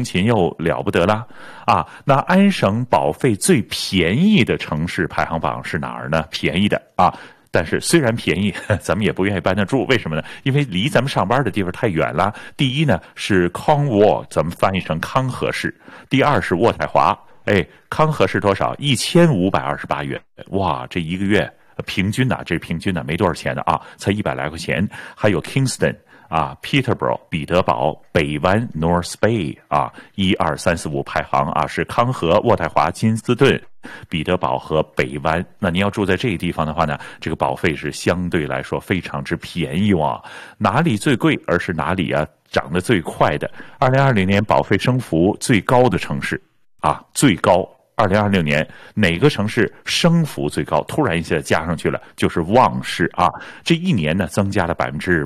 通勤又了不得啦啊！那安省保费最便宜的城市排行榜是哪儿呢？便宜的啊！但是虽然便宜，咱们也不愿意搬那住，为什么呢？因为离咱们上班的地方太远了。第一呢是 Cornwall， 咱们翻译成康和市；第二是渥太华，康和市多少？1528元，哇，这一个月平均呐，这平均呐，没多少钱的啊，才100来块钱。还有 Kingston。Peterborough 彼得堡，北湾 North Bay 1、2、3、4、5排行是康和、渥太华、金斯顿、彼得堡和北湾。那你要住在这个地方的话呢，这个保费是相对来说非常之便宜哪里最贵，而是哪里涨得最快的。2020年保费升幅最高的城市最高。2026年哪个城市升幅最高？突然一下加上去了，就是旺市这一年呢增加了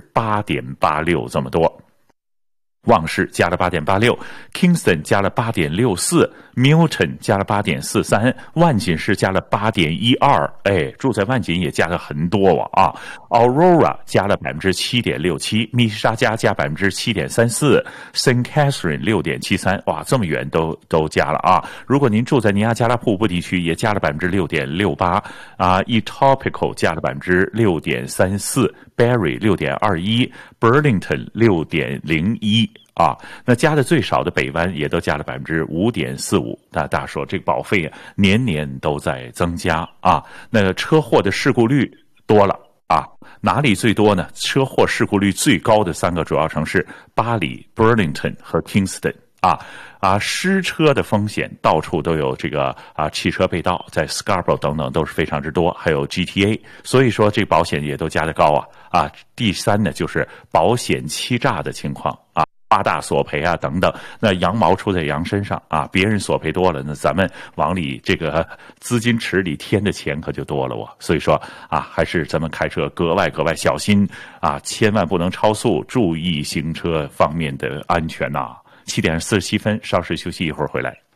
8.86%这么多。旺市加了8.86%， Kingston 加了8.64%， Milton 加了8.43%， 万锦市加了8.12%，住在万锦也加了很多Aurora 加了7.67%， 密西沙加加7.34%， St. Catherine 6.73%， 哇，这么远都加了如果您住在尼亚加拉瀑布地区，也加了6.68%Etobicoke 加了6.34%， Barrie 6.21%， Burlington 6.01%。那加的最少的北湾也都加了5.45%。那大家说这个保费年年都在增加那个车祸的事故率多了哪里最多呢？车祸事故率最高的3个主要城市：巴黎、Burlington 和 Kingston。失车的风险到处都有，这个汽车被盗，在 Scarborough 等等都是非常之多，还有 GTA， 所以说这个保险也都加得高第三呢就是保险欺诈的情况夸大索赔等等，那羊毛出在羊身上别人索赔多了，那咱们往里这个资金池里添的钱可就多了所以说还是咱们开车格外小心千万不能超速，注意行车方面的安全7点47分，稍事休息，一会儿回来。